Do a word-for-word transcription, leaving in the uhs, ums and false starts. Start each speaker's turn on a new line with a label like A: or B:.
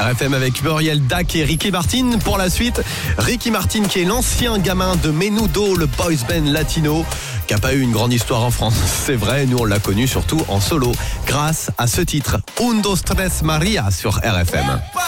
A: R F M avec Muriel Dac et Ricky Martin. Pour la suite, Ricky Martin qui est l'ancien gamin de Menudo, le boys band latino, qui n'a pas eu une grande histoire en France. C'est vrai, nous on l'a connu surtout en solo, grâce à ce titre, Un, dos, tres, Maria sur R F M.